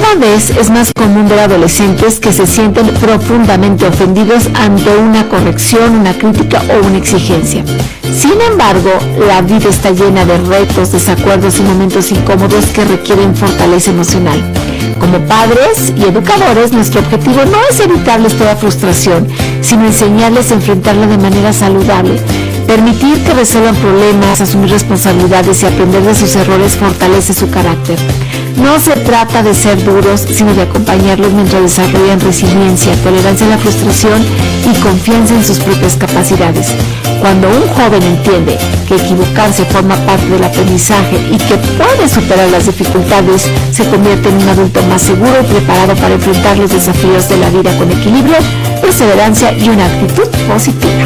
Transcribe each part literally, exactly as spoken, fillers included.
Cada vez es más común ver adolescentes que se sienten profundamente ofendidos ante una corrección, una crítica o una exigencia. Sin embargo, la vida está llena de retos, desacuerdos y momentos incómodos que requieren fortaleza emocional. Como padres y educadores, nuestro objetivo no es evitarles toda frustración, sino enseñarles a enfrentarla de manera saludable. Permitir que resuelvan problemas, asumir responsabilidades y aprender de sus errores fortalece su carácter. No se trata de ser duros, sino de acompañarlos mientras desarrollan resiliencia, tolerancia a la frustración y confianza en sus propias capacidades. Cuando un joven entiende que equivocarse forma parte del aprendizaje y que puede superar las dificultades, se convierte en un adulto más seguro y preparado para enfrentar los desafíos de la vida con equilibrio, perseverancia y una actitud positiva.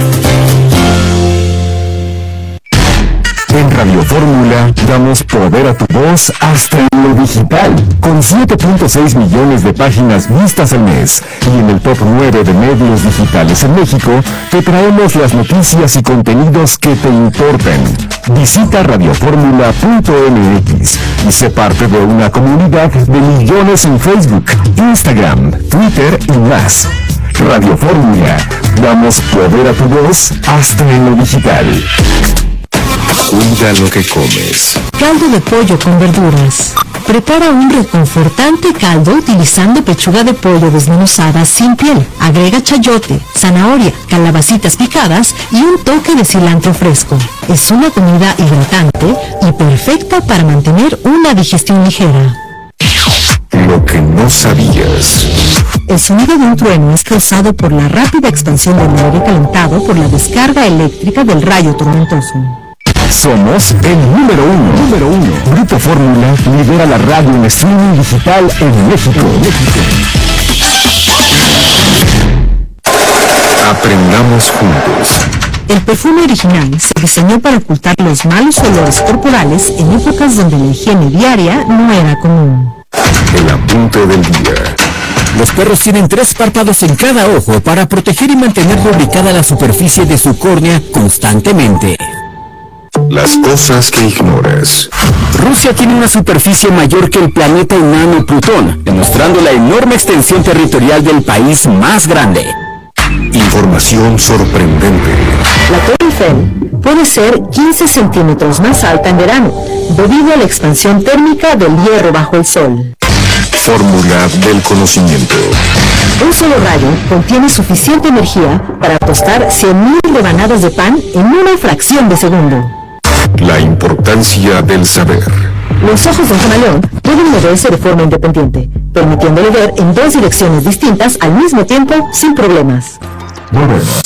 En Radio Fórmula damos poder a tu voz hasta en lo digital. Con siete punto seis millones de páginas vistas al mes y en el top nueve de medios digitales en México, te traemos las noticias y contenidos que te importan. Visita radioformula punto m x y sé parte de una comunidad de millones en Facebook, Instagram, Twitter y más. Radio Fórmula, damos poder a tu voz hasta en lo digital. Cuida lo que comes. Caldo de pollo con verduras. Prepara un reconfortante caldo utilizando pechuga de pollo desmenuzada sin piel. Agrega chayote, zanahoria, calabacitas picadas y un toque de cilantro fresco. Es una comida hidratante y perfecta para mantener una digestión ligera. Lo que no sabías. El sonido de un trueno es causado por la rápida expansión del aire calentado por la descarga eléctrica del rayo tormentoso. Somos el número uno. Número uno. Grupo Fórmula lidera la radio en streaming digital en México. México. Aprendamos juntos. El perfume original se diseñó para ocultar los malos olores corporales en épocas donde la higiene diaria no era común. El apunte del día. Los perros tienen tres párpados en cada ojo para proteger y mantener lubricada la superficie de su córnea constantemente. Las cosas que ignoras. Rusia tiene una superficie mayor que el planeta enano Plutón, demostrando la enorme extensión territorial del país más grande. Información sorprendente. La Torre Eiffel puede ser quince centímetros más alta en verano, debido a la expansión térmica del hierro bajo el sol. Fórmula del conocimiento. Un solo rayo contiene suficiente energía para tostar cien mil rebanadas de pan en una fracción de segundo. La importancia del saber. Los ojos de un camaleón pueden moverse de forma independiente, permitiéndole ver en dos direcciones distintas al mismo tiempo sin problemas. Volvemos.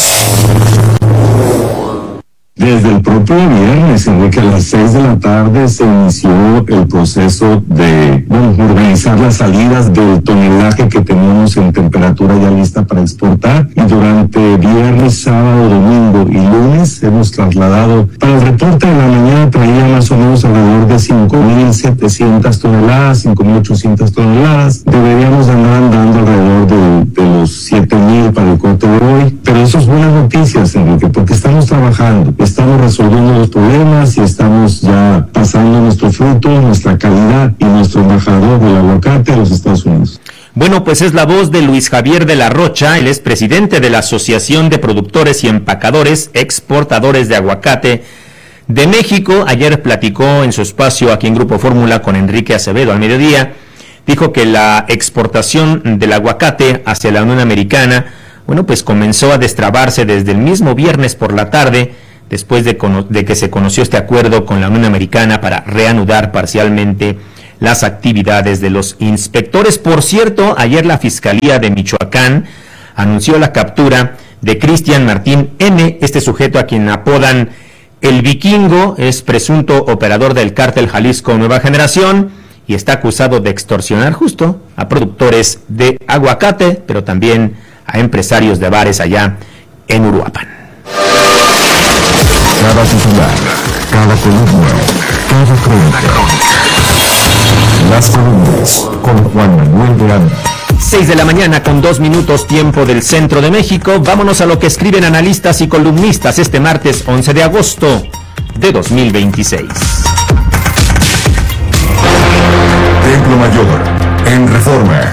Desde el propio viernes, Enrique, a las seis de la tarde se inició el proceso de bueno, organizar las salidas del tonelaje que teníamos en temperatura ya lista para exportar. Y durante viernes, sábado, domingo y lunes hemos trasladado. Para el reporte de la mañana traía más o menos alrededor de cinco mil setecientas toneladas, cinco mil ochocientas toneladas. Deberíamos andar andando alrededor de, de los siete mil para el corte de hoy. Pero eso es buenas noticias, Enrique, porque estamos trabajando. Estamos resolviendo los problemas y estamos ya pasando nuestros frutos, nuestra calidad y nuestro embajador del aguacate a los Estados Unidos. Bueno, pues es la voz de Luis Javier de la Rocha, él es presidente de la Asociación de Productores y Empacadores Exportadores de Aguacate de México. Ayer platicó en su espacio aquí en Grupo Fórmula con Enrique Acevedo al mediodía. Dijo que la exportación del aguacate hacia la Unión Americana, bueno, pues comenzó a destrabarse desde el mismo viernes por la tarde, después de, cono- de que se conoció este acuerdo con la Unión Americana para reanudar parcialmente las actividades de los inspectores. Por cierto, ayer la Fiscalía de Michoacán anunció la captura de Cristian Martín N., este sujeto a quien apodan El Vikingo, es presunto operador del cártel Jalisco Nueva Generación y está acusado de extorsionar justo a productores de aguacate, pero también a empresarios de bares allá en Uruapan. Cada titular, cada columna, cada crónica. Las columnas con Juan Manuel de Anda. seis de la mañana con dos minutos tiempo del centro de México. Vámonos a lo que escriben analistas y columnistas este martes once de agosto de dos mil veintiséis. Templo Mayor, en Reforma.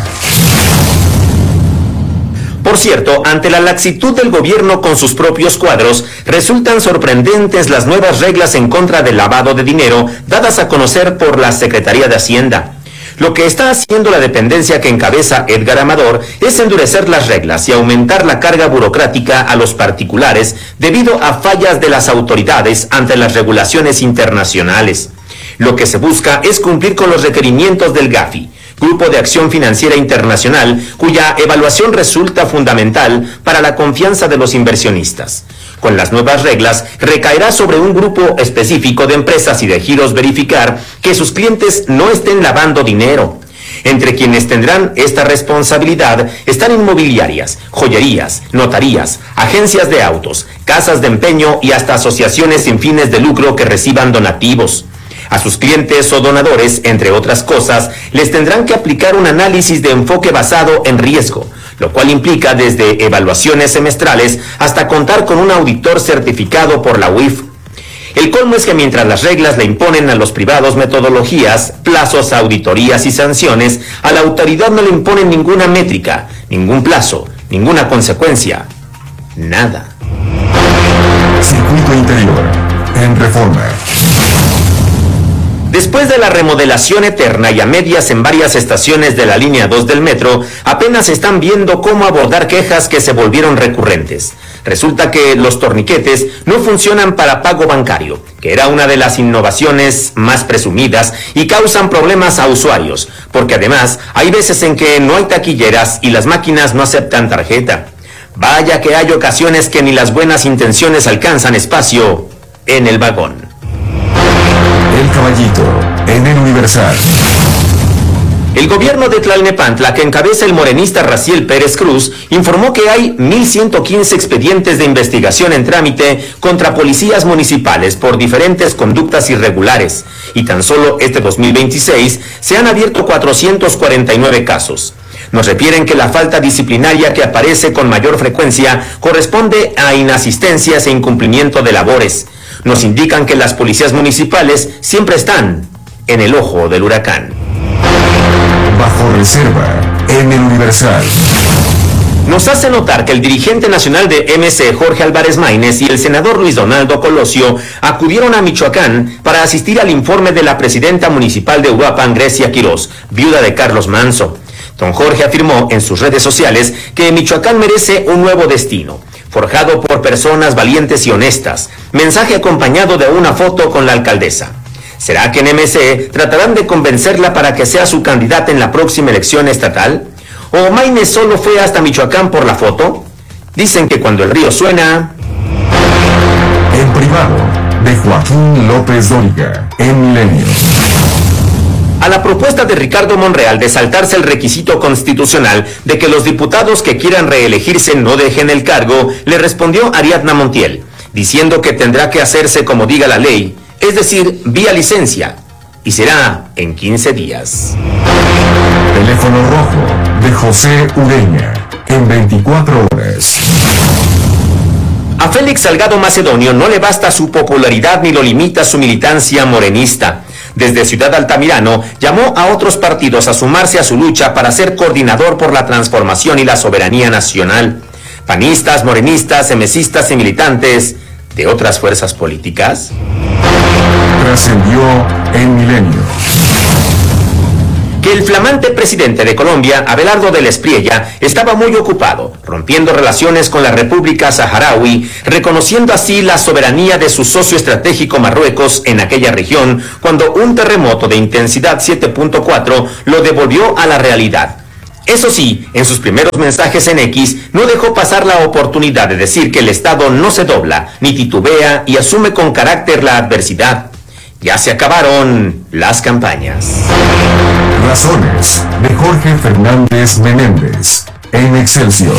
Por cierto, ante la laxitud del gobierno con sus propios cuadros, resultan sorprendentes las nuevas reglas en contra del lavado de dinero dadas a conocer por la Secretaría de Hacienda. Lo que está haciendo la dependencia que encabeza Edgar Amador es endurecer las reglas y aumentar la carga burocrática a los particulares debido a fallas de las autoridades ante las regulaciones internacionales. Lo que se busca es cumplir con los requerimientos del GAFI, Grupo de Acción Financiera Internacional, cuya evaluación resulta fundamental para la confianza de los inversionistas. Con las nuevas reglas, recaerá sobre un grupo específico de empresas y de giros verificar que sus clientes no estén lavando dinero. Entre quienes tendrán esta responsabilidad están inmobiliarias, joyerías, notarías, agencias de autos, casas de empeño y hasta asociaciones sin fines de lucro que reciban donativos. A sus clientes o donadores, entre otras cosas, les tendrán que aplicar un análisis de enfoque basado en riesgo, lo cual implica desde evaluaciones semestrales hasta contar con un auditor certificado por la U I F. El colmo es que mientras las reglas le imponen a los privados metodologías, plazos, auditorías y sanciones, a la autoridad no le imponen ninguna métrica, ningún plazo, ninguna consecuencia, nada. Circuito Interior, en Reforma. Después de la remodelación eterna y a medias en varias estaciones de la línea dos del metro, apenas están viendo cómo abordar quejas que se volvieron recurrentes. Resulta que los torniquetes no funcionan para pago bancario, que era una de las innovaciones más presumidas, y causan problemas a usuarios, porque además hay veces en que no hay taquilleras y las máquinas no aceptan tarjeta. Vaya que hay ocasiones que ni las buenas intenciones alcanzan espacio en el vagón. El Caballito, en el Universal. El gobierno de Tlalnepantla, que encabeza el morenista Raciel Pérez Cruz, informó que hay mil ciento quince expedientes de investigación en trámite contra policías municipales por diferentes conductas irregulares, y tan solo este dos mil veintiséis se han abierto cuatrocientos cuarenta y nueve casos. Nos refieren que la falta disciplinaria que aparece con mayor frecuencia corresponde a inasistencias e incumplimiento de labores. Nos indican que las policías municipales siempre están en el ojo del huracán. Bajo reserva, en el Universal. Nos hace notar que el dirigente nacional de M C, Jorge Álvarez Maínez, y el senador Luis Donaldo Colosio acudieron a Michoacán para asistir al informe de la presidenta municipal de Uruapan, Grecia Quirós, viuda de Carlos Manso. Don Jorge afirmó en sus redes sociales que Michoacán merece un nuevo destino, forjado por personas valientes y honestas. Mensaje acompañado de una foto con la alcaldesa. ¿Será que en M C tratarán de convencerla para que sea su candidata en la próxima elección estatal? ¿O Maínez solo fue hasta Michoacán por la foto? Dicen que cuando el río suena... En privado, de Joaquín López Dóriga, en Milenio. A la propuesta de Ricardo Monreal de saltarse el requisito constitucional de que los diputados que quieran reelegirse no dejen el cargo, le respondió Ariadna Montiel, diciendo que tendrá que hacerse como diga la ley, es decir, vía licencia, y será en quince días. Teléfono rojo, de José Ureña, en veinticuatro horas. A Félix Salgado Macedonio no le basta su popularidad ni lo limita su militancia morenista. Desde Ciudad Altamirano llamó a otros partidos a sumarse a su lucha para ser coordinador por la transformación y la soberanía nacional. Panistas, morenistas, emesistas y militantes de otras fuerzas políticas. Trascendió en Milenio. Que el flamante presidente de Colombia, Abelardo del Espriella, estaba muy ocupado, rompiendo relaciones con la República Saharaui, reconociendo así la soberanía de su socio estratégico Marruecos en aquella región, cuando un terremoto de intensidad siete punto cuatro lo devolvió a la realidad. Eso sí, en sus primeros mensajes en X, no dejó pasar la oportunidad de decir que el Estado no se dobla, ni titubea y asume con carácter la adversidad. Ya se acabaron las campañas. Razones, de Jorge Fernández Menéndez, en Excelsior.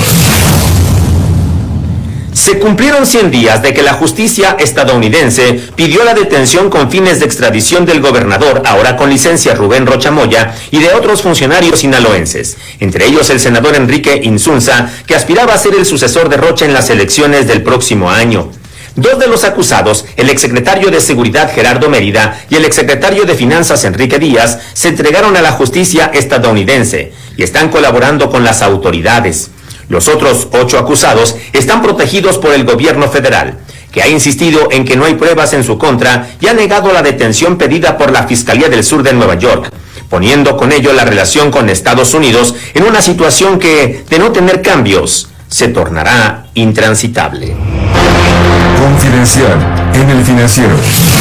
Se cumplieron cien días de que la justicia estadounidense pidió la detención con fines de extradición del gobernador, ahora con licencia, Rubén Rocha Moya, y de otros funcionarios sinaloenses, entre ellos el senador Enrique Insunza, que aspiraba a ser el sucesor de Rocha en las elecciones del próximo año. Dos de los acusados, el exsecretario de Seguridad Gerardo Mérida y el exsecretario de Finanzas Enrique Díaz, se entregaron a la justicia estadounidense, y están colaborando con las autoridades. Los otros ocho acusados están protegidos por el gobierno federal, que ha insistido en que no hay pruebas en su contra y ha negado la detención pedida por la Fiscalía del Sur de Nueva York, poniendo con ello la relación con Estados Unidos en una situación que, de no tener cambios, se tornará intransitable. Confidencial en El Financiero.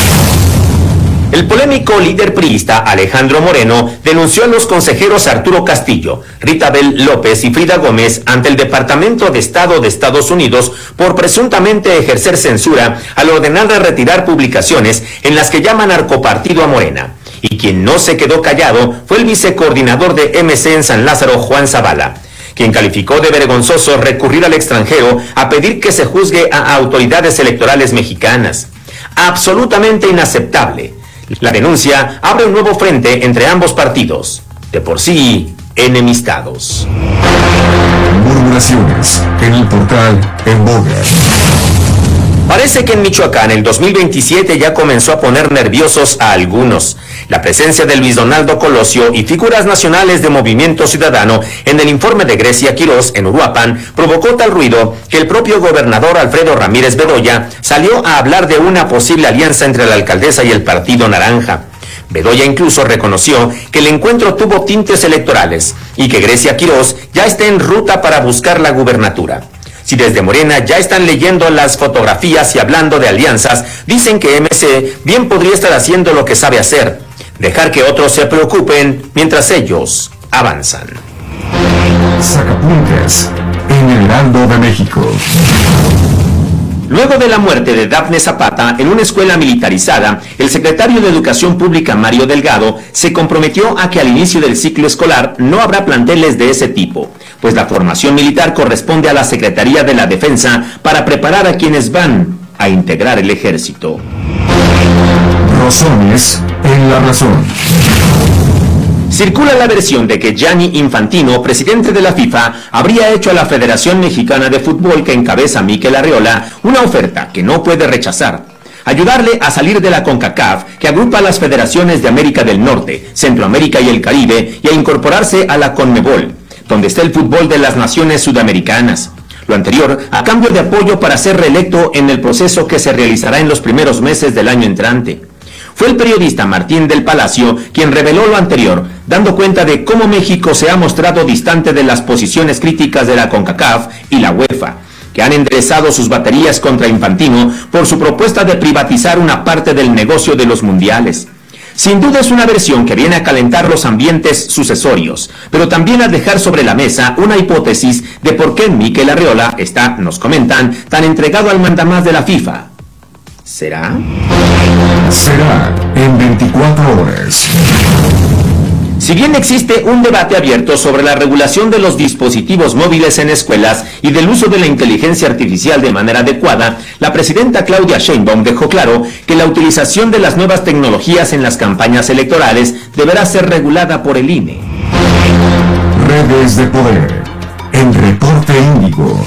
El polémico líder priista Alejandro Moreno denunció a los consejeros Arturo Castillo, Rita Bel López y Frida Gómez ante el Departamento de Estado de Estados Unidos por presuntamente ejercer censura al ordenar de retirar publicaciones en las que llaman narcopartido a Morena. Y quien no se quedó callado fue el vicecoordinador de M C en San Lázaro, Juan Zavala, quien calificó de vergonzoso recurrir al extranjero a pedir que se juzgue a autoridades electorales mexicanas. Absolutamente inaceptable. La denuncia abre un nuevo frente entre ambos partidos, de por sí enemistados. Murmuraciones en el portal En Boga. Parece que en Michoacán el dos mil veintisiete ya comenzó a poner nerviosos a algunos. La presencia de Luis Donaldo Colosio y figuras nacionales de Movimiento Ciudadano en el informe de Grecia Quirós en Uruapan provocó tal ruido que el propio gobernador Alfredo Ramírez Bedoya salió a hablar de una posible alianza entre la alcaldesa y el Partido Naranja. Bedoya incluso reconoció que el encuentro tuvo tintes electorales y que Grecia Quirós ya está en ruta para buscar la gubernatura. Si desde Morena ya están leyendo las fotografías y hablando de alianzas, dicen que M C bien podría estar haciendo lo que sabe hacer, dejar que otros se preocupen mientras ellos avanzan. Sacapuntas en El Heraldo de México. Luego de la muerte de Dafne Zapata en una escuela militarizada, el secretario de Educación Pública, Mario Delgado, se comprometió a que al inicio del ciclo escolar no habrá planteles de ese tipo, pues la formación militar corresponde a la Secretaría de la Defensa para preparar a quienes van a integrar el ejército. Rosones en La Razón. Circula la versión de que Gianni Infantino, presidente de la FIFA, habría hecho a la Federación Mexicana de Fútbol que encabeza Mikel Arriola una oferta que no puede rechazar: ayudarle a salir de la CONCACAF, que agrupa a las federaciones de América del Norte, Centroamérica y el Caribe, y a incorporarse a la CONMEBOL, donde está el fútbol de las naciones sudamericanas. Lo anterior a cambio de apoyo para ser reelecto en el proceso que se realizará en los primeros meses del año entrante. Fue el periodista Martín del Palacio quien reveló lo anterior, dando cuenta de cómo México se ha mostrado distante de las posiciones críticas de la CONCACAF y la UEFA, que han enderezado sus baterías contra Infantino por su propuesta de privatizar una parte del negocio de los mundiales. Sin duda es una versión que viene a calentar los ambientes sucesorios, pero también a dejar sobre la mesa una hipótesis de por qué Mikel Arriola está, nos comentan, tan entregado al mandamás de la FIFA. ¿Será? Será en veinticuatro horas. Si bien existe un debate abierto sobre la regulación de los dispositivos móviles en escuelas y del uso de la inteligencia artificial de manera adecuada, la presidenta Claudia Sheinbaum dejó claro que la utilización de las nuevas tecnologías en las campañas electorales deberá ser regulada por el I N E. Redes de poder en Reporte Índigo.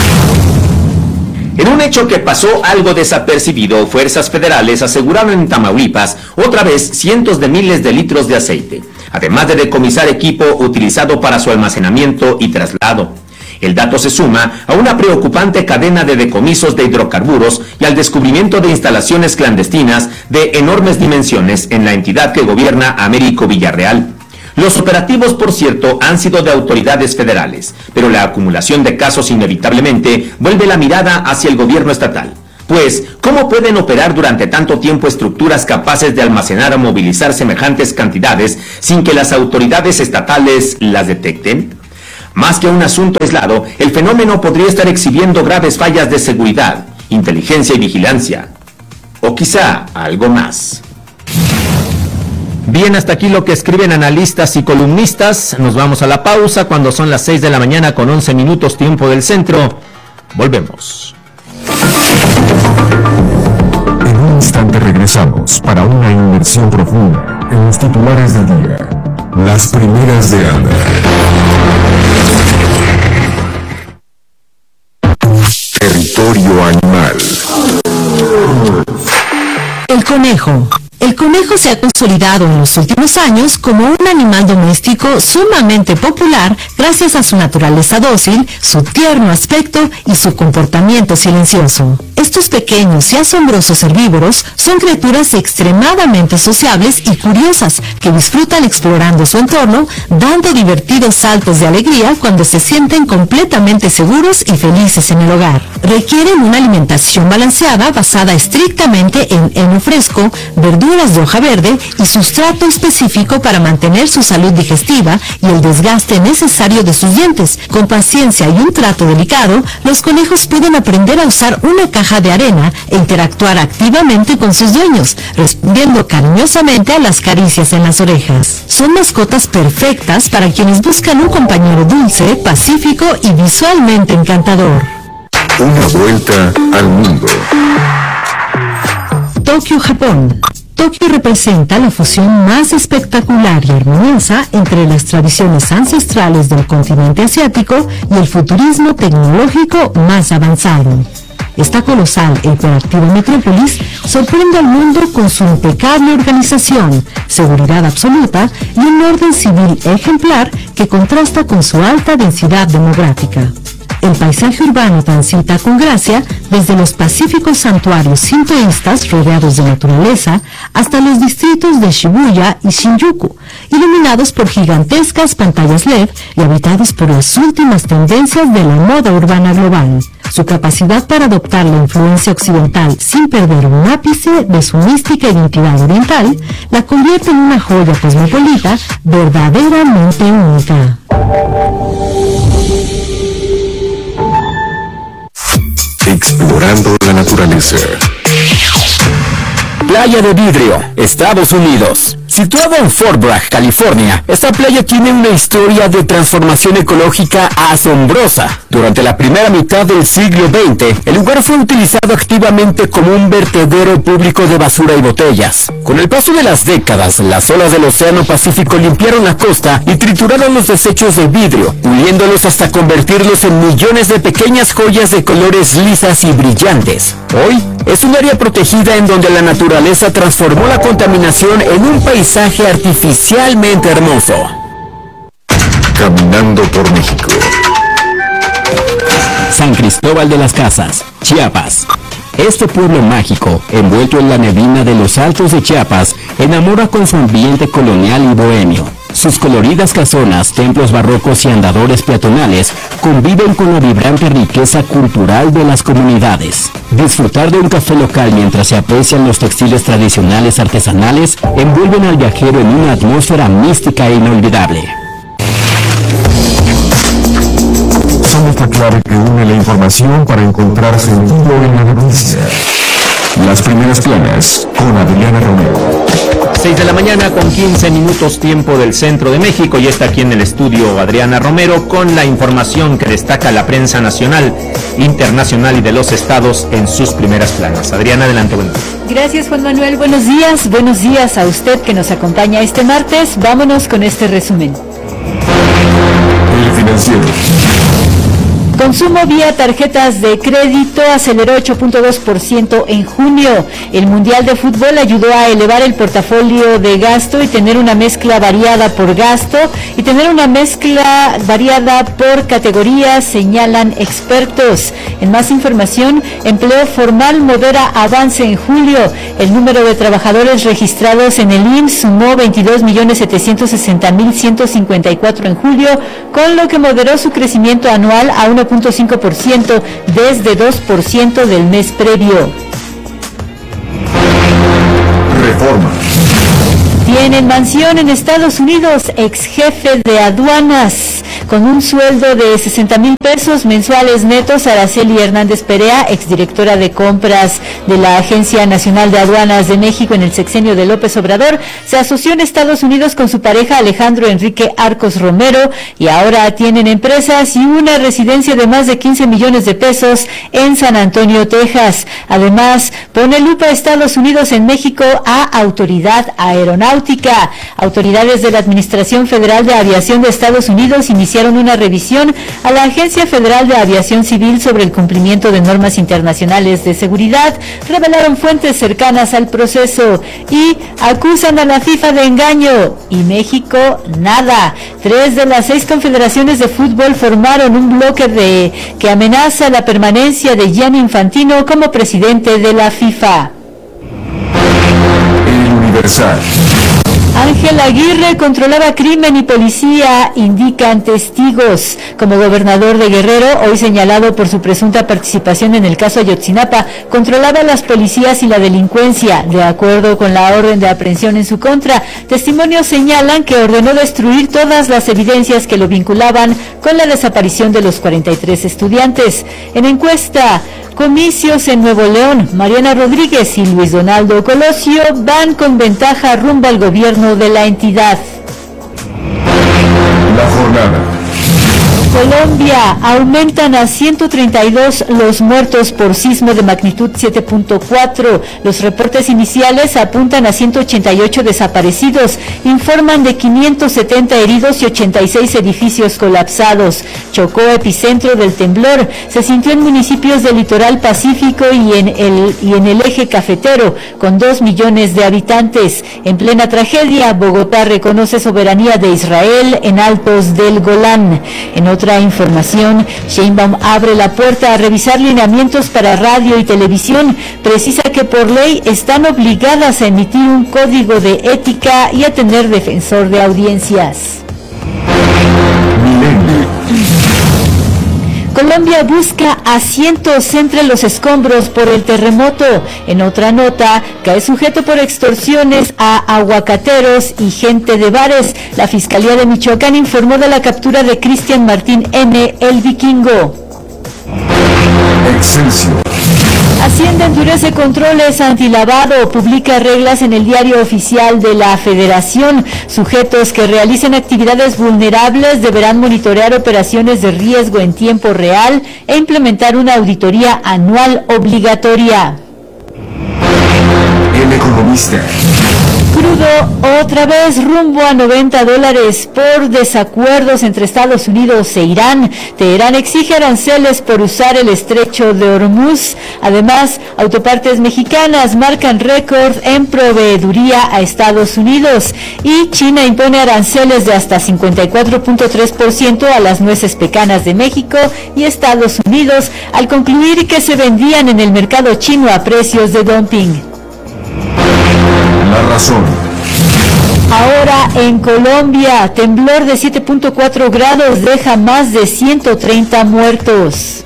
En un hecho que pasó algo desapercibido, fuerzas federales aseguraron en Tamaulipas otra vez cientos de miles de litros de aceite, además de decomisar equipo utilizado para su almacenamiento y traslado. El dato se suma a una preocupante cadena de decomisos de hidrocarburos y al descubrimiento de instalaciones clandestinas de enormes dimensiones en la entidad que gobierna Américo Villarreal. Los operativos, por cierto, han sido de autoridades federales, pero la acumulación de casos inevitablemente vuelve la mirada hacia el gobierno estatal. Pues, ¿cómo pueden operar durante tanto tiempo estructuras capaces de almacenar o movilizar semejantes cantidades sin que las autoridades estatales las detecten? Más que un asunto aislado, el fenómeno podría estar exhibiendo graves fallas de seguridad, inteligencia y vigilancia. O quizá algo más. Bien, hasta aquí lo que escriben analistas y columnistas. Nos vamos a la pausa cuando son las seis de la mañana con once minutos tiempo del centro. Volvemos. En un instante regresamos para una inmersión profunda en los titulares del día. Las primeras de Ana. Territorio animal. El conejo. El El conejo se ha consolidado en los últimos años como un animal doméstico sumamente popular gracias a su naturaleza dócil, su tierno aspecto y su comportamiento silencioso. Estos pequeños y asombrosos herbívoros son criaturas extremadamente sociables y curiosas que disfrutan explorando su entorno, dando divertidos saltos de alegría cuando se sienten completamente seguros y felices en el hogar. Requieren una alimentación balanceada basada estrictamente en heno fresco, verduras de hoja verde y sustrato específico para mantener su salud digestiva y el desgaste necesario de sus dientes. Con paciencia y un trato delicado, los conejos pueden aprender a usar una caja de arena e interactuar activamente con sus dueños, respondiendo cariñosamente a las caricias en las orejas. Son mascotas perfectas para quienes buscan un compañero dulce, pacífico y visualmente encantador. Una vuelta al mundo. Tokio, Japón. Tokio representa la fusión más espectacular y armoniosa entre las tradiciones ancestrales del continente asiático y el futurismo tecnológico más avanzado. Esta colosal e hiperactiva metrópolis sorprende al mundo con su impecable organización, seguridad absoluta y un orden civil ejemplar que contrasta con su alta densidad demográfica. El paisaje urbano transita con gracia desde los pacíficos santuarios sintoístas rodeados de naturaleza hasta los distritos de Shibuya y Shinjuku, iluminados por gigantescas pantallas L E D y habitados por las últimas tendencias de la moda urbana global. Su capacidad para adoptar la influencia occidental sin perder un ápice de su mística identidad oriental la convierte en una joya cosmopolita verdaderamente única. Explorando la naturaleza. Playa de Vidrio, Estados Unidos. Situada en Fort Bragg, California, esta playa tiene una historia de transformación ecológica asombrosa. Durante la primera mitad del siglo veinte, el lugar fue utilizado activamente como un vertedero público de basura y botellas. Con el paso de las décadas, las olas del Océano Pacífico limpiaron la costa y trituraron los desechos de vidrio, puliéndolos hasta convertirlos en millones de pequeñas joyas de colores lisas y brillantes. Hoy, es un área protegida en donde la naturaleza transformó la contaminación en un paisaje artificialmente hermoso. Caminando por México. San Cristóbal de las Casas, Chiapas. Este pueblo mágico, envuelto en la neblina de los Altos de Chiapas, enamora con su ambiente colonial y bohemio. Sus coloridas casonas, templos barrocos y andadores peatonales conviven con la vibrante riqueza cultural de las comunidades. Disfrutar de un café local mientras se aprecian los textiles tradicionales artesanales envuelven al viajero en una atmósfera mística e inolvidable. Somos la clave que une la información para encontrar sentido en la noticia. Las primeras planas con Adriana Romero. seis de la mañana con quince minutos tiempo del centro de México y está aquí en el estudio Adriana Romero con la información que destaca la prensa nacional, internacional y de los estados en sus primeras planas. Adriana, adelante. Bueno. Gracias, Juan Manuel. Buenos días. Buenos días a usted que nos acompaña este martes. Vámonos con este resumen. El financiero. Consumo vía tarjetas de crédito aceleró ocho punto dos por ciento en junio. El Mundial de Fútbol ayudó a elevar el portafolio de gasto y tener una mezcla variada por gasto y tener una mezcla variada por categorías, señalan expertos. En más información, empleo formal modera avance en julio. El número de trabajadores registrados en el I M S S sumó veintidós millones setecientos sesenta mil ciento cincuenta y cuatro en julio, con lo que moderó su crecimiento anual a uno punto cinco por ciento desde dos por ciento del mes previo. Reforma. Tienen mansión en Estados Unidos, ex jefe de aduanas. Con un sueldo de sesenta mil pesos mensuales netos, Araceli Hernández Perea, exdirectora de compras de la Agencia Nacional de Aduanas de México en el sexenio de López Obrador, se asoció en Estados Unidos con su pareja Alejandro Enrique Arcos Romero y ahora tienen empresas y una residencia de más de quince millones de pesos en San Antonio, Texas. Además, pone lupa a Estados Unidos en México a Autoridad Aeronáutica. Autoridades de la Administración Federal de Aviación de Estados Unidos iniciaron iniciaron una revisión a la Agencia Federal de Aviación Civil sobre el cumplimiento de normas internacionales de seguridad, revelaron fuentes cercanas al proceso y acusan a la FIFA de engaño. Y México, nada. Tres de las seis confederaciones de fútbol formaron un bloque de que amenaza la permanencia de Gianni Infantino como presidente de la FIFA. El Universal. Ángel Aguirre controlaba crimen y policía, indican testigos. Como gobernador de Guerrero, hoy señalado por su presunta participación en el caso Ayotzinapa, controlaba las policías y la delincuencia. De acuerdo con la orden de aprehensión en su contra, testimonios señalan que ordenó destruir todas las evidencias que lo vinculaban con la desaparición de los cuarenta y tres estudiantes. En encuesta, comicios en Nuevo León, Mariana Rodríguez y Luis Donaldo Colosio van con ventaja rumbo al gobierno de la entidad. La jornada. Colombia, aumentan a ciento treinta y dos los muertos por sismo de magnitud siete punto cuatro. Los reportes iniciales apuntan a ciento ochenta y ocho desaparecidos. Informan de quinientos setenta heridos y ochenta y seis edificios colapsados. Chocó epicentro del temblor. Se sintió en municipios del litoral pacífico y en el, y en el eje cafetero, con dos millones de habitantes. En plena tragedia, Bogotá reconoce soberanía de Israel en Altos del Golán. En otra información, Sheinbaum abre la puerta a revisar lineamientos para radio y televisión. Precisa que por ley están obligadas a emitir un código de ética y a tener defensor de audiencias. Colombia busca asientos entre los escombros por el terremoto. En otra nota, cae sujeto por extorsiones a aguacateros y gente de bares. La Fiscalía de Michoacán informó de la captura de Cristian Martín N., el vikingo. Excelsior. Hacienda endurece controles antilavado, publica reglas en el diario oficial de la Federación. Sujetos que realicen actividades vulnerables deberán monitorear operaciones de riesgo en tiempo real e implementar una auditoría anual obligatoria. El Economista. Crudo otra vez rumbo a noventa dólares por desacuerdos entre Estados Unidos e Irán. Teherán exige aranceles por usar el estrecho de Hormuz. Además, autopartes mexicanas marcan récord en proveeduría a Estados Unidos. Y China impone aranceles de hasta cincuenta y cuatro punto tres por ciento a las nueces pecanas de México y Estados Unidos, al concluir que se vendían en el mercado chino a precios de dumping. La razón. Ahora en Colombia, temblor de siete punto cuatro grados deja más de ciento treinta muertos.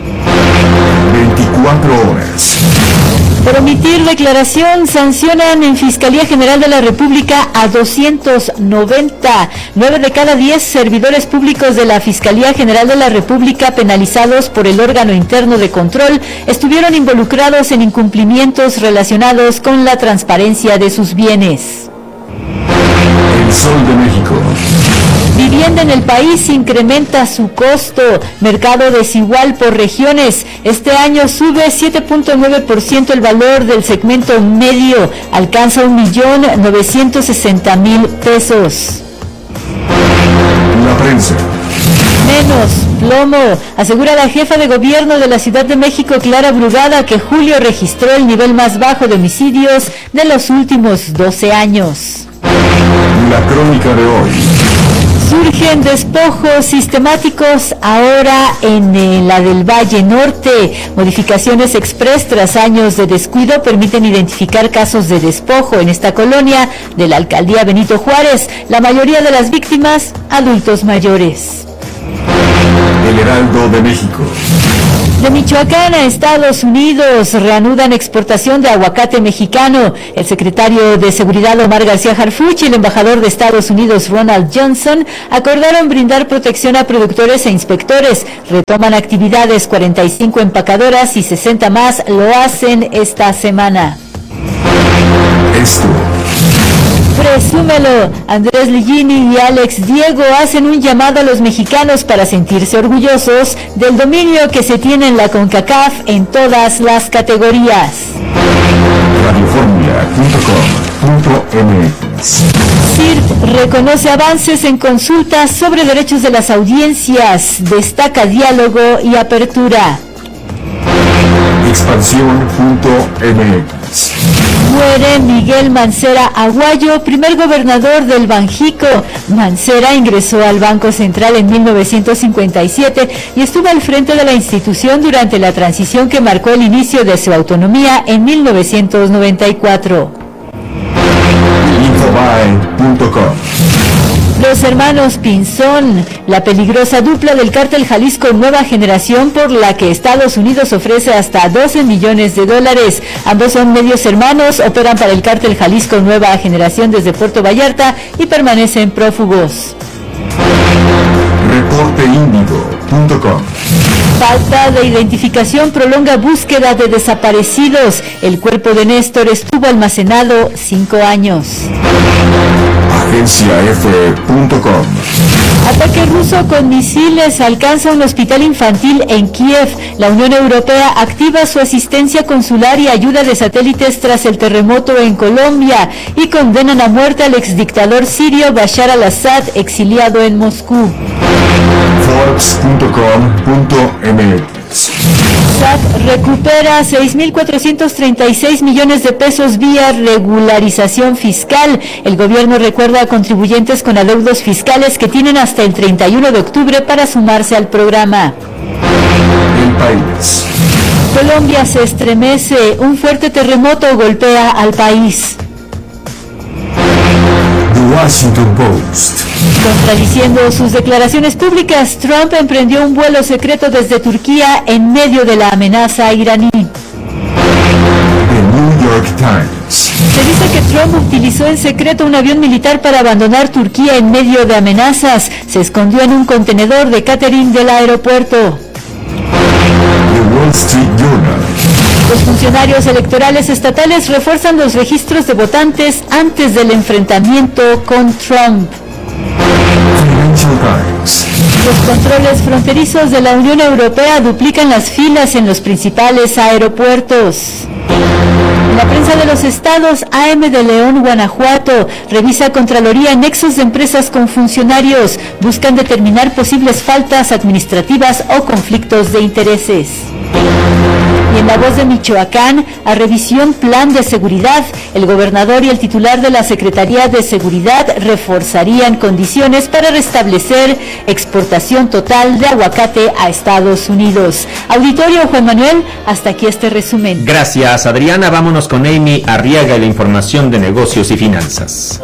veinticuatro horas. Por omitir declaración, sancionan en Fiscalía General de la República a doscientos noventa. Nueve de cada diez servidores públicos de la Fiscalía General de la República penalizados por el órgano interno de control estuvieron involucrados en incumplimientos relacionados con la transparencia de sus bienes. El Sol de México. Vivienda en el país incrementa su costo. Mercado desigual por regiones. Este año sube siete punto nueve por ciento el valor del segmento medio. Alcanza un millón novecientos sesenta mil pesos. La prensa. Menos plomo, asegura la jefa de gobierno de la Ciudad de México, Clara Brugada, que julio registró el nivel más bajo de homicidios de los últimos doce años. La crónica de hoy. Surgen despojos sistemáticos ahora en eh, la del Valle Norte. Modificaciones express tras años de descuido permiten identificar casos de despojo en esta colonia de la alcaldía Benito Juárez. La mayoría de las víctimas, adultos mayores. El Heraldo de México. De Michoacán a Estados Unidos reanudan exportación de aguacate mexicano. El secretario de Seguridad Omar García Harfuch y el embajador de Estados Unidos Ronald Johnson acordaron brindar protección a productores e inspectores. Retoman actividades cuarenta y cinco empacadoras y sesenta más lo hacen esta semana. Esto. Presúmelo. Andrés Ligini y Alex Diego hacen un llamado a los mexicanos para sentirse orgullosos del dominio que se tiene en la CONCACAF en todas las categorías. radioformula punto com punto m x más. C I R T reconoce avances en consultas sobre derechos de las audiencias, destaca diálogo y apertura. Expansión punto M X. Muere Miguel Mancera Aguayo, primer gobernador del Banjico. Mancera ingresó al Banco Central en mil novecientos cincuenta y siete y estuvo al frente de la institución durante la transición que marcó el inicio de su autonomía en mil novecientos noventa y cuatro. Infobae punto com. Los hermanos Pinzón, la peligrosa dupla del cártel Jalisco Nueva Generación por la que Estados Unidos ofrece hasta doce millones de dólares. Ambos son medios hermanos, operan para el cártel Jalisco Nueva Generación desde Puerto Vallarta y permanecen prófugos. reporte índigo punto com. Falta de identificación prolonga búsqueda de desaparecidos. El cuerpo de Néstor estuvo almacenado cinco años. Agencia F punto com. Ataque ruso con misiles alcanza un hospital infantil en Kiev. La Unión Europea activa su asistencia consular y ayuda de satélites tras el terremoto en Colombia y condenan a muerte al exdictador sirio Bashar al-Assad, exiliado en Moscú. Forbes punto com punto M X. S A T recupera seis mil cuatrocientos treinta y seis millones de pesos vía regularización fiscal. El gobierno recuerda a contribuyentes con adeudos fiscales que tienen hasta el treinta y uno de octubre para sumarse al programa. El País. Colombia se estremece. Un fuerte terremoto golpea al país. The Washington Post. Contradiciendo sus declaraciones públicas, Trump emprendió un vuelo secreto desde Turquía en medio de la amenaza iraní. The New York Times. Se dice que Trump utilizó en secreto un avión militar para abandonar Turquía en medio de amenazas. Se escondió en un contenedor de catering del aeropuerto. The Wall Street Journal. Los funcionarios electorales estatales refuerzan los registros de votantes antes del enfrentamiento con Trump. Financial Times. Los controles fronterizos de la Unión Europea duplican las filas en los principales aeropuertos. La prensa de los estados, A M de León, Guanajuato, revisa Contraloría nexos de empresas con funcionarios. Buscan determinar posibles faltas administrativas o conflictos de intereses. Y en La Voz de Michoacán, a revisión plan de seguridad, el gobernador y el titular de la Secretaría de Seguridad reforzarían condiciones para restablecer exportación total de aguacate a Estados Unidos. Auditorio Juan Manuel, hasta aquí este resumen. Gracias, Adriana. Vámonos con Amy Arriaga y la información de negocios y finanzas.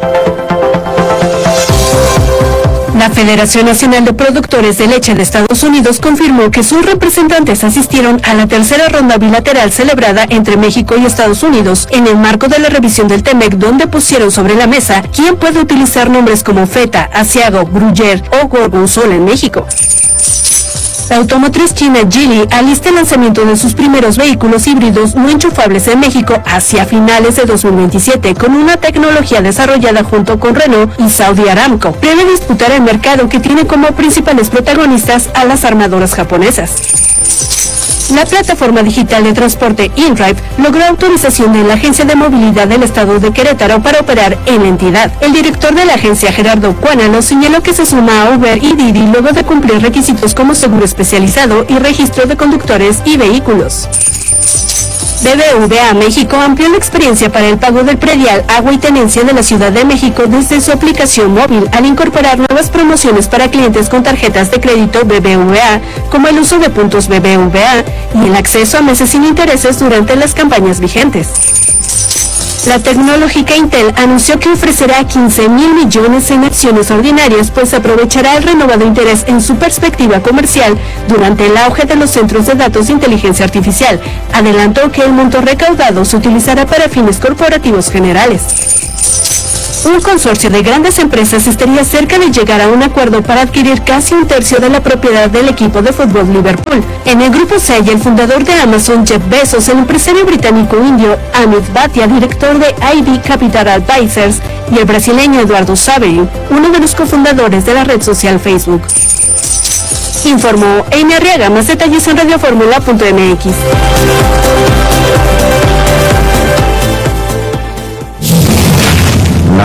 La Federación Nacional de Productores de Leche de Estados Unidos confirmó que sus representantes asistieron a la tercera ronda bilateral celebrada entre México y Estados Unidos en el marco de la revisión del TEMEC, donde pusieron sobre la mesa quién puede utilizar nombres como feta, asiago, gruyère o gorgonzola en México. La automotriz china Geely alista el lanzamiento de sus primeros vehículos híbridos no enchufables en México hacia finales de dos mil veintisiete con una tecnología desarrollada junto con Renault y Saudi Aramco. Prevé disputar el mercado que tiene como principales protagonistas a las armadoras japonesas. La plataforma digital de transporte InDrive logró autorización de la Agencia de Movilidad del Estado de Querétaro para operar en la entidad. El director de la agencia, Gerardo Cuánalo, señaló que se suma a Uber y Didi luego de cumplir requisitos como seguro especializado y registro de conductores y vehículos. B B V A México amplió la experiencia para el pago del predial, agua y tenencia de la Ciudad de México desde su aplicación móvil, al incorporar nuevas promociones para clientes con tarjetas de crédito B B V A, como el uso de puntos B B V A y el acceso a meses sin intereses durante las campañas vigentes. La tecnológica Intel anunció que ofrecerá quince mil millones en acciones ordinarias, pues aprovechará el renovado interés en su perspectiva comercial durante el auge de los centros de datos de inteligencia artificial. Adelantó que el monto recaudado se utilizará para fines corporativos generales. Un consorcio de grandes empresas estaría cerca de llegar a un acuerdo para adquirir casi un tercio de la propiedad del equipo de fútbol Liverpool. En el grupo se halla el fundador de Amazon, Jeff Bezos, el empresario británico indio Amit Bhatia, director de I D Capital Advisors, y el brasileño Eduardo Saverio, uno de los cofundadores de la red social Facebook. Informó Amy Arriaga. Más detalles en radioformula punto m x. La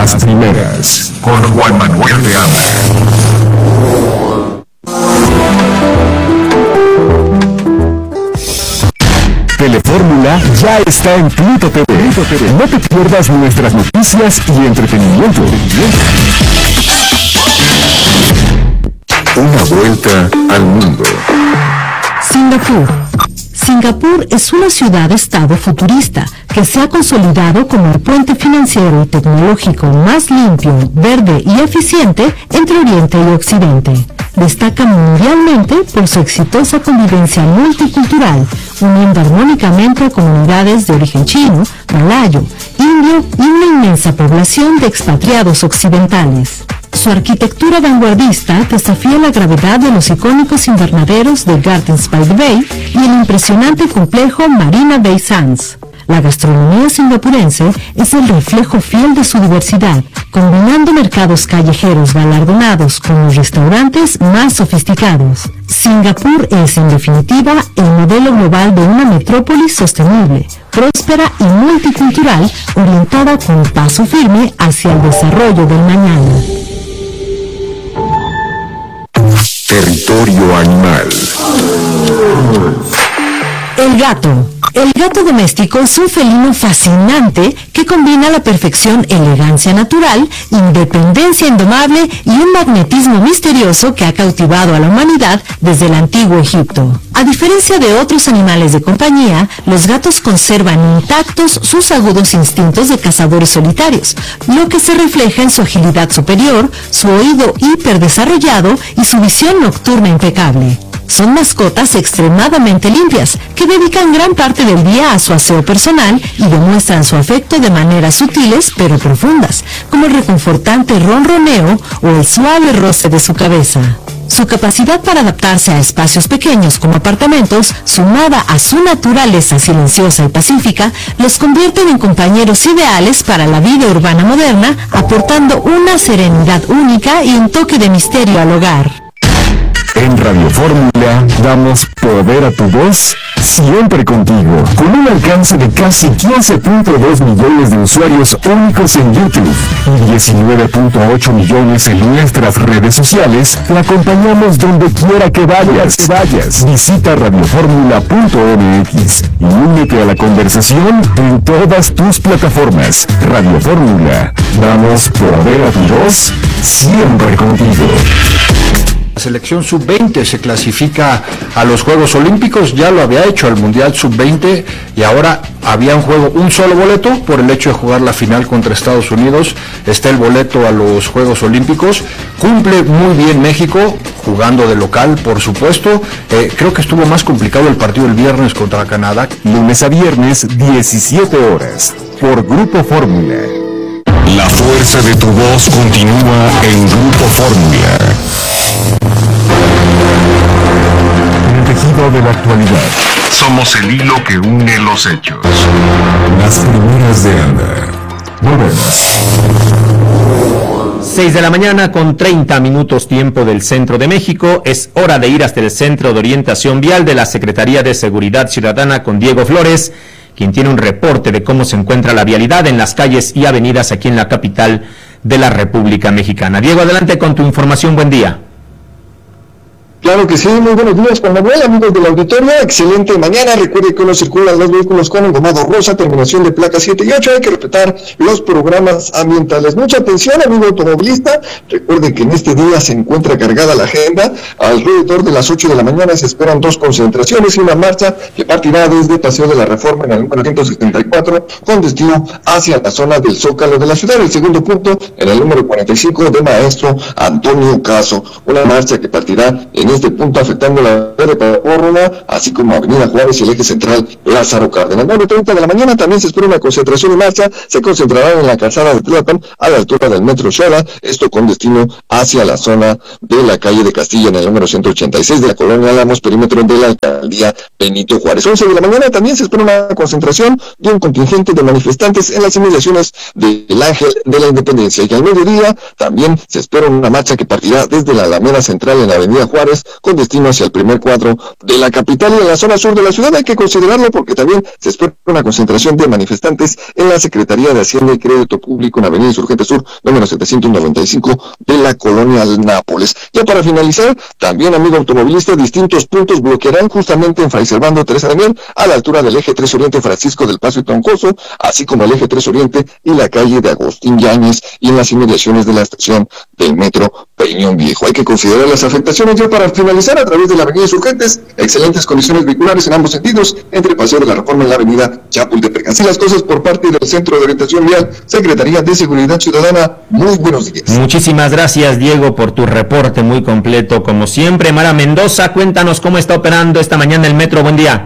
las primeras, con Juan Manuel de Anda. Telefórmula ya está en Pluto T V. No te pierdas nuestras noticias y entretenimiento. Una vuelta al mundo. Singapur. Singapur es una ciudad-estado futurista que se ha consolidado como el puente financiero y tecnológico más limpio, verde y eficiente entre Oriente y Occidente. Destaca mundialmente por su exitosa convivencia multicultural, uniendo armónicamente a comunidades de origen chino, malayo, indio y una inmensa población de expatriados occidentales. Su arquitectura vanguardista desafía la gravedad de los icónicos invernaderos de Gardens by the Bay y el impresionante complejo Marina Bay Sands. La gastronomía singapurense es el reflejo fiel de su diversidad, combinando mercados callejeros galardonados con los restaurantes más sofisticados. Singapur es, en definitiva, el modelo global de una metrópolis sostenible, próspera y multicultural, orientada con paso firme hacia el desarrollo del mañana. Territorio animal. El gato. El gato doméstico es un felino fascinante que combina a la perfección elegancia natural, independencia indomable y un magnetismo misterioso que ha cautivado a la humanidad desde el antiguo Egipto. A diferencia de otros animales de compañía, los gatos conservan intactos sus agudos instintos de cazadores solitarios, lo que se refleja en su agilidad superior, su oído hiperdesarrollado y su visión nocturna impecable. Son mascotas extremadamente limpias, que dedican gran parte del día a su aseo personal y demuestran su afecto de maneras sutiles pero profundas, como el reconfortante ronroneo o el suave roce de su cabeza. Su capacidad para adaptarse a espacios pequeños como apartamentos, sumada a su naturaleza silenciosa y pacífica, los convierten en compañeros ideales para la vida urbana moderna, aportando una serenidad única y un toque de misterio al hogar. En Radio Fórmula damos poder a tu voz siempre contigo, con un alcance de casi quince punto dos millones de usuarios únicos en YouTube y diecinueve punto ocho millones en nuestras redes sociales. Te acompañamos donde quiera que vayas. Que vayas. Visita radioformula punto m x y únete a la conversación en todas tus plataformas. Radio Fórmula, damos poder a tu voz siempre contigo. La selección sub veinte se clasifica a los Juegos Olímpicos, ya lo había hecho al Mundial sub veinte y ahora había un juego, un solo boleto por el hecho de jugar la final contra Estados Unidos. Está el boleto a los Juegos Olímpicos. Cumple muy bien México, jugando de local, por supuesto. Eh, creo que estuvo más complicado el partido el viernes contra Canadá. Lunes a viernes, diecisiete horas, por Grupo Fórmula. La fuerza de tu voz continúa en Grupo Fórmula. El tejido de la actualidad. Somos el hilo que une los hechos. Las primeras de Anda. Volvemos. seis de la mañana con treinta minutos tiempo del centro de México. Es hora de ir hasta el Centro de Orientación Vial de la Secretaría de Seguridad Ciudadana con Diego Flores, quien tiene un reporte de cómo se encuentra la vialidad en las calles y avenidas aquí en la capital de la República Mexicana. Diego, adelante con tu información. Buen día. Claro que sí, muy buenos días, Juan Manuel, amigos del auditorio, excelente mañana. Recuerde que no circulan los vehículos con engomado rosa, terminación de placas siete y ocho, hay que respetar los programas ambientales. Mucha atención, amigo automovilista, recuerde que en este día se encuentra cargada la agenda. Alrededor de las ocho de la mañana se esperan dos concentraciones y una marcha que partirá desde Paseo de la Reforma en el número ciento setenta y cuatro con destino hacia la zona del Zócalo de la ciudad. El segundo punto en el número cuarenta y cinco de Maestro Antonio Caso, una marcha que partirá en este punto afectando la red de Córdoba, así como Avenida Juárez y el eje central Lázaro Cárdenas. nueve treinta de la mañana también se espera una concentración en marcha, se concentrará en la calzada de Tlalpan a la altura del Metro Xola, esto con destino hacia la zona de la calle de Castilla en el número ciento ochenta y seis de la colonia Álamos, perímetro de la alcaldía Benito Juárez. once de la mañana también se espera una concentración de un contingente de manifestantes en las inmediaciones del Ángel de la Independencia, y al mediodía también se espera una marcha que partirá desde la Alameda Central en la Avenida Juárez personas con destino hacia el primer cuadro de la capital y en la zona sur de la ciudad. Hay que considerarlo porque también se espera una concentración de manifestantes en la Secretaría de Hacienda y Crédito Público en Avenida Insurgente Sur, número setecientos noventa y cinco de la colonia Nápoles. Ya para finalizar, también, amigo automovilista, distintos puntos bloquearán justamente en Fray Servando Teresa Damián, a la altura del eje tres Oriente Francisco del Paso y Troncoso, así como el eje tres Oriente y la calle de Agustín Yáñez y en las inmediaciones de la estación del metro Peñón Viejo. Hay que considerar las afectaciones ya para finalizar a través de la avenida Insurgentes, excelentes condiciones vehiculares en ambos sentidos, entre Paseo de la Reforma y la avenida Chapultepec. Así las cosas por parte del Centro de Orientación Vial, Secretaría de Seguridad Ciudadana. Muy buenos días. Muchísimas gracias, Diego, por tu reporte muy completo, como siempre. Mara Mendoza, cuéntanos cómo está operando esta mañana el metro. Buen día.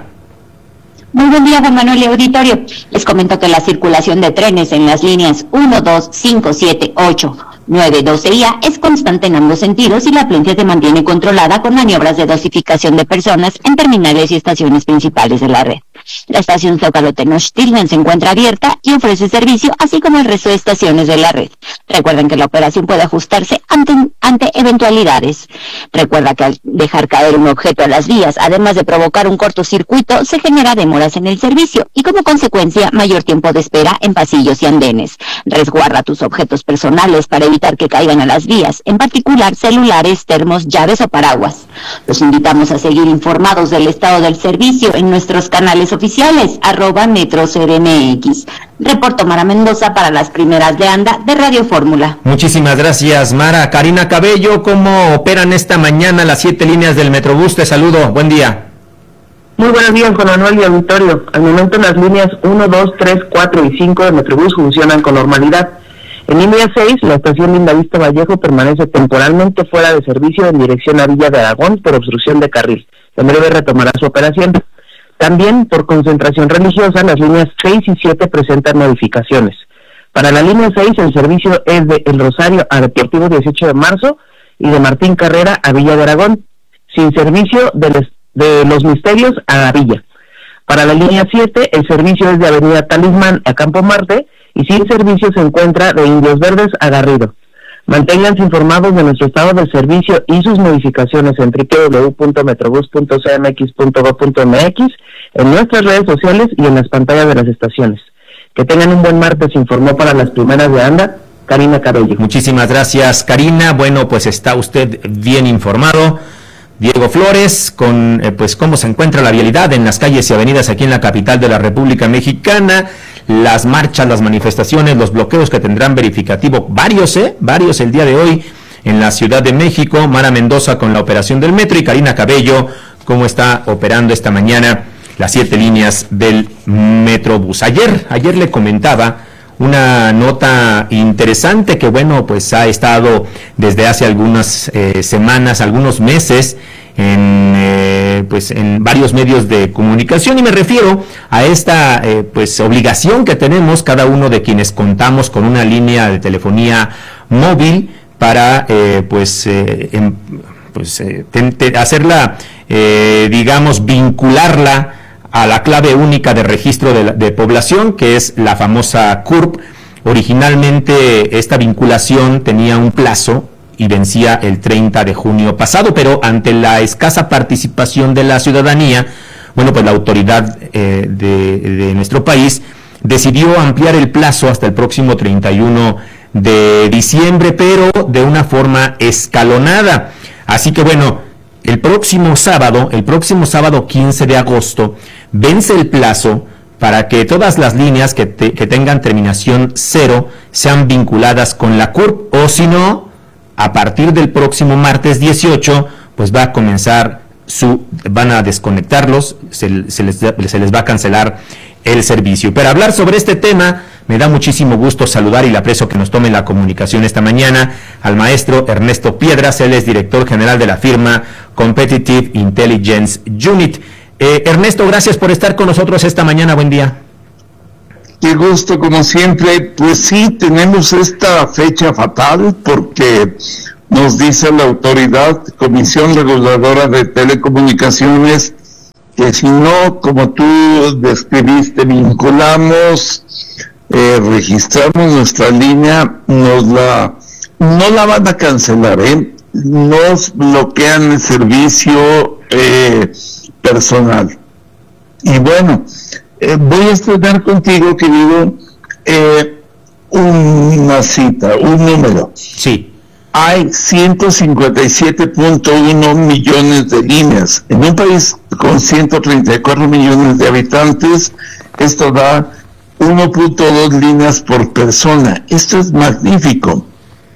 Muy buen día, Juan Manuel y auditorio. Les comento que la circulación de trenes en las líneas uno, dos, cinco, siete, ocho, nueve, doce y A es constante en ambos sentidos y la afluencia se mantiene controlada con maniobras de dosificación de personas en terminales y estaciones principales de la red. La estación Zócalo-Tenochtitlan se encuentra abierta y ofrece servicio, así como el resto de estaciones de la red. Recuerden que la operación puede ajustarse ante, ante eventualidades. Recuerda que al dejar caer un objeto a las vías, además de provocar un cortocircuito, se genera demoras en el servicio y como consecuencia mayor tiempo de espera en pasillos y andenes. Resguarda tus objetos personales para evitar que caigan a las vías, en particular celulares, termos, llaves o paraguas. Los invitamos a seguir informados del estado del servicio en nuestros canales oficiales, arroba Metro C D M X. Reporto Mara Mendoza para las primeras de anda de Radio Fórmula. Muchísimas gracias, Mara. Karina Cabello, ¿cómo operan esta mañana las siete líneas del Metrobús? Te saludo, buen día. Muy buenos días, Juan Manuel y auditorio. Al momento las líneas uno, dos, tres, cuatro y cinco de Metrobús funcionan con normalidad. En línea seis, la estación Lindavista Vallejo permanece temporalmente fuera de servicio en dirección a Villa de Aragón por obstrucción de carril. En breve retomará su operación. También, por concentración religiosa, las líneas seis y siete presentan modificaciones. Para la línea seis, el servicio es de El Rosario a Deportivo dieciocho de marzo y de Martín Carrera a Villa de Aragón, sin servicio de, les, de Los Misterios a Villa. Para la línea siete, el servicio es de Avenida Talismán a Campo Marte y sin servicio se encuentra de Indios Verdes a Garrido. Manténganse informados de nuestro estado de servicio y sus modificaciones en doble u doble u doble u punto metrobús punto c m x punto gob punto m x, en nuestras redes sociales y en las pantallas de las estaciones. Que tengan un buen martes, informó para las primeras de anda Karina Cabello. Muchísimas gracias, Karina. Bueno, pues está usted bien informado. Diego Flores, con eh, pues cómo se encuentra la vialidad en las calles y avenidas aquí en la capital de la República Mexicana, las marchas, las manifestaciones, los bloqueos que tendrán verificativo, varios, eh, varios el día de hoy en la Ciudad de México. Mara Mendoza con la operación del metro y Karina Cabello, cómo está operando esta mañana las siete líneas del Metrobús. Ayer, ayer le comentaba una nota interesante que, bueno, pues ha estado desde hace algunas eh, semanas, algunos meses, en eh, pues en varios medios de comunicación, y me refiero a esta eh, pues obligación que tenemos cada uno de quienes contamos con una línea de telefonía móvil para eh, pues eh, en, pues eh, te, te, hacerla eh, digamos vincularla a la clave única de registro de, de población, que es la famosa C U R P. Originalmente esta vinculación tenía un plazo y vencía el treinta de junio pasado, pero ante la escasa participación de la ciudadanía, bueno, pues la autoridad eh, de, de nuestro país decidió ampliar el plazo hasta el próximo treinta y uno de diciembre, pero de una forma escalonada. Así que bueno, el próximo sábado, el próximo sábado quince de agosto, vence el plazo para que todas las líneas que, te, que tengan terminación cero sean vinculadas con la C U R P, o si no, a partir del próximo martes dieciocho, pues va a comenzar su, van a desconectarlos, se, se, les, se les va a cancelar el servicio. Para hablar sobre este tema, me da muchísimo gusto saludar y le aprecio que nos tome la comunicación esta mañana al maestro Ernesto Piedras. Él es director general de la firma Competitive Intelligence Unit. Eh, Ernesto, gracias por estar con nosotros esta mañana. Buen día. Qué gusto, como siempre. Pues sí, tenemos esta fecha fatal porque nos dice la autoridad, Comisión Reguladora de Telecomunicaciones, que si no, como tú describiste, vinculamos, eh, registramos nuestra línea, nos la, no la van a cancelar, ¿eh? nos bloquean el servicio eh, personal. Y bueno, eh, voy a estrenar contigo, querido, eh, una cita, un número. Sí. Hay ciento cincuenta y siete punto uno millones de líneas. En un país con ciento treinta y cuatro millones de habitantes, esto da uno punto dos líneas por persona. Esto es magnífico.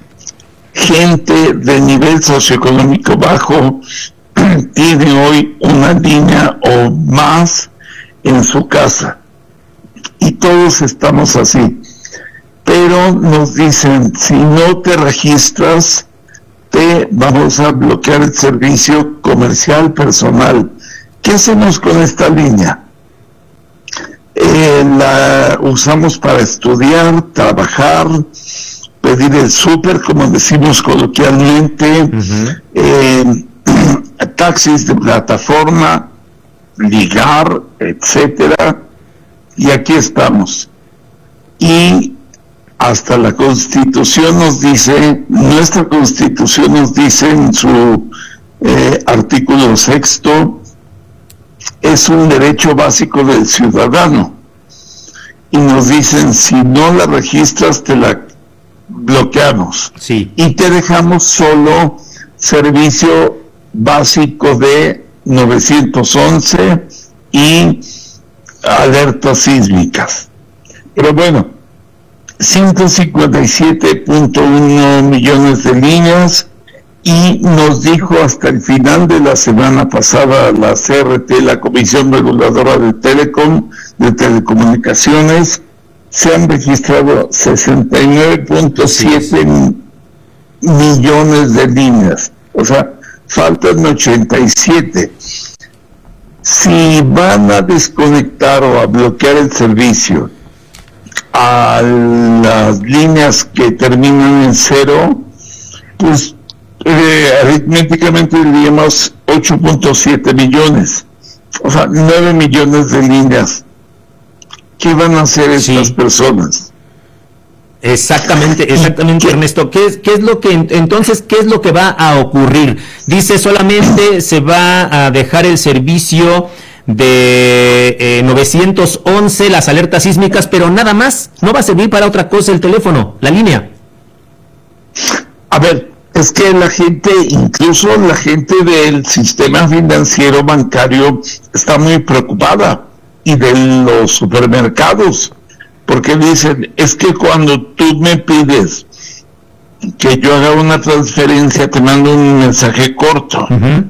Gente de nivel socioeconómico bajo tiene hoy una línea o más en su casa. Y todos estamos así. Pero nos dicen, si no te registras, te vamos a bloquear el servicio comercial personal. ¿Qué hacemos con esta línea? Eh, la usamos para estudiar, trabajar, pedir el súper, como decimos coloquialmente, uh-huh. eh, taxis de plataforma, ligar, etcétera. Y aquí estamos. Y hasta la Constitución nos dice, nuestra Constitución nos dice en su eh, artículo sexto, es un derecho básico del ciudadano. Y nos dicen, si no la registras, te la bloqueamos. Sí. Y te dejamos solo servicio básico de nueve once y alertas sísmicas. Pero bueno, ciento cincuenta y siete punto uno millones de líneas, y nos dijo hasta el final de la semana pasada la C R T, la Comisión Reguladora de Telecom, de Telecomunicaciones, se han registrado sesenta y nueve punto siete millones de líneas, o sea, faltan ochenta y siete. Si van a desconectar o a bloquear el servicio a las líneas que terminan en cero, pues eh, aritméticamente diríamos ocho punto siete millones, o sea, nueve millones de líneas. ¿Qué van a hacer estas sí. personas? Exactamente, exactamente, ¿Qué? Ernesto. ¿Qué es, qué es lo que entonces qué es lo que va a ocurrir? Dice, solamente se va a dejar el servicio de eh, nueve once, las alertas sísmicas, pero nada más. No va a servir para otra cosa el teléfono, la línea. A ver, es que la gente, incluso la gente del sistema financiero bancario, está muy preocupada, y de los supermercados, porque dicen, es que cuando tú me pides que yo haga una transferencia, te mando un mensaje corto. Uh-huh.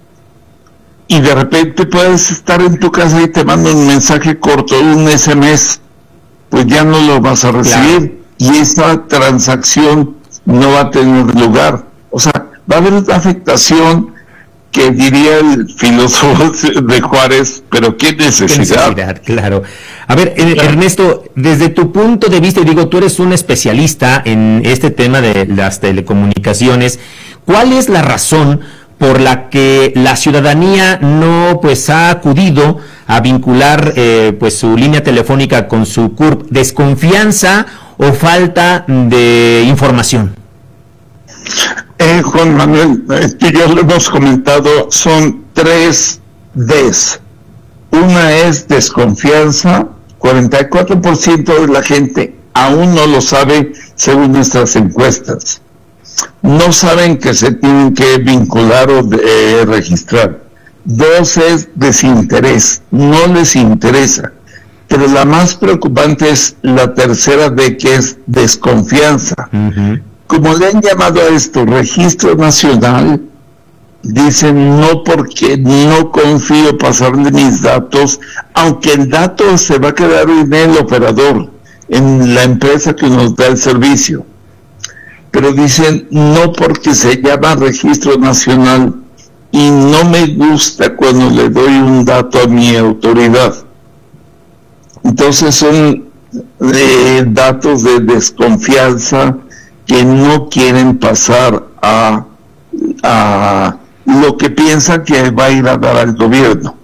Y de repente puedes estar en tu casa y te mando un mensaje corto, un ese eme ese, pues ya no lo vas a recibir, claro. Y esa transacción no va a tener lugar. O sea, va a haber una afectación que diría el filósofo de Juárez, pero qué necesidad. ¿Qué necesidad? Claro. A ver, eh, claro. Ernesto, desde tu punto de vista, y digo, tú eres un especialista en este tema de las telecomunicaciones, ¿cuál es la razón por la que la ciudadanía no pues ha acudido a vincular eh, pues su línea telefónica con su C U R P? ¿Desconfianza o falta de información? Eh, Juan Manuel, esto ya lo hemos comentado, son tres Ds. Una es desconfianza, cuarenta y cuatro por ciento de la gente aún no lo sabe según nuestras encuestas. No saben que se tienen que vincular o eh, registrar. Dos es desinterés, no les interesa. Pero la más preocupante es la tercera D, que es desconfianza. Uh-huh. Como le han llamado a esto registro nacional, dicen no, porque no confío pasarle mis datos, aunque el dato se va a quedar en el operador, en la empresa que nos da el servicio. Pero dicen no, porque se llama registro nacional y no me gusta cuando le doy un dato a mi autoridad. Entonces son eh, datos de desconfianza que no quieren pasar a, a lo que piensan que va a ir a dar al gobierno.